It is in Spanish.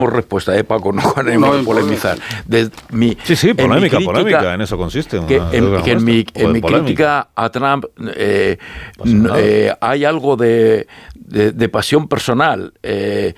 respuesta, Paco, no queremos polemizar. Polémica, en eso consiste. En mi crítica a Trump hay algo de pasión personal.